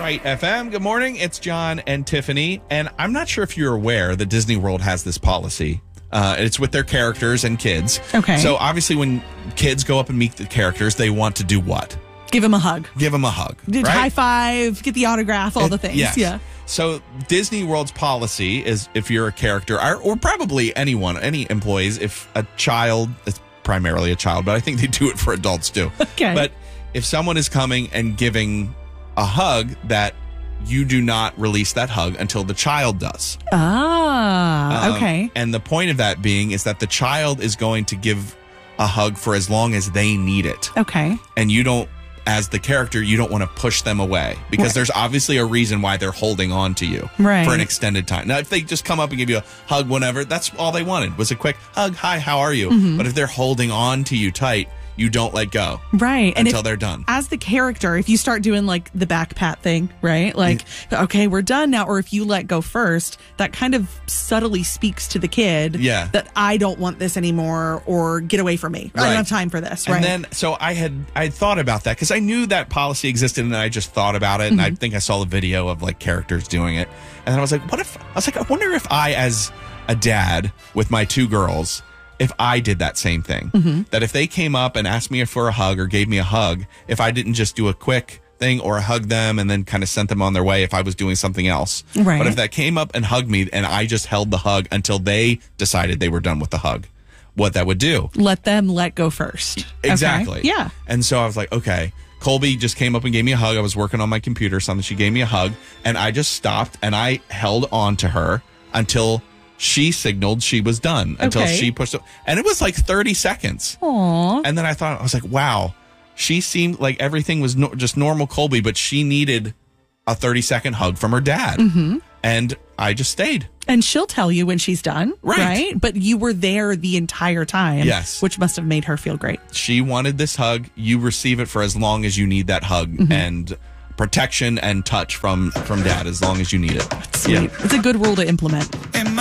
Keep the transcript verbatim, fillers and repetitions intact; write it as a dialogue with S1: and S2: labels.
S1: Right F M. Good morning. It's John and Tiffany. And I'm not sure if you're aware that Disney World has this policy. Uh, it's with their characters and kids.
S2: Okay.
S1: So obviously when kids go up and meet the characters, they want to do what?
S2: Give them a hug.
S1: Give them a hug.
S2: Right? High five, get the autograph, all
S1: it,
S2: the things.
S1: Yes.
S2: Yeah.
S1: So Disney World's policy is if you're a character, or, or probably anyone, any employees, if a child, it's primarily a child, but I think they do it for adults too.
S2: Okay.
S1: But if someone is coming and giving a hug, that you do not release that hug until the child does.
S2: Ah,
S1: Um,
S2: okay.
S1: And the point of that being is that the child is going to give a hug for as long as they need it.
S2: Okay.
S1: And you don't, as the character, you don't want to push them away because
S2: Right.
S1: there's obviously a reason why they're holding on to you
S2: Right.
S1: for an extended time. Now, if they just come up and give you a hug whenever, that's all they wanted was a quick hug. Hi, how are you?
S2: Mm-hmm.
S1: But if they're holding on to you tight, you don't let go
S2: Right. And
S1: until
S2: if,
S1: they're done.
S2: as the character, if you start doing like the back pat thing, right? Like, okay, we're done now. Or if you let go first, that kind of subtly speaks to the kid
S1: Yeah.
S2: that I don't want this anymore or get away from me. I
S1: Right.
S2: don't have time for this.
S1: And
S2: Right.
S1: then, so I had I had thought about that because I knew that policy existed, and I just thought about it, and
S2: Mm-hmm.
S1: I think I saw the video of like characters doing it, and then I was like, what if I was like, I wonder if I, as a dad with my two girls, if I did that same thing,
S2: Mm-hmm.
S1: that if they came up and asked me for a hug or gave me a hug, if I didn't just do a quick thing or hug them and then kind of sent them on their way if I was doing something else.
S2: Right.
S1: But if that came up and hugged me and I just held the hug until they decided they were done with the hug, what that would do.
S2: Let them let go first.
S1: Exactly.
S2: Okay. Yeah.
S1: And so I was like, okay. Colby just came up and gave me a hug. I was working on my computer or something. She gave me a hug, and I just stopped and I held on to her until she signaled she was done, until
S2: Okay.
S1: she pushed it. And it was like thirty seconds.
S2: Aw.
S1: And then I thought, I was like, wow, she seemed like everything was no, just normal Colby, but she needed a thirty second hug from her dad. Mm-hmm. And I just stayed.
S2: And she'll tell you when she's done.
S1: Right.
S2: Right. But you were there the entire time.
S1: Yes.
S2: Which must have made her feel great.
S1: She wanted this hug. You receive it for as long as you need that hug,
S2: Mm-hmm.
S1: and protection and touch from from dad as long as you need it.
S2: Sweet.
S1: Yeah.
S2: It's a good rule to implement.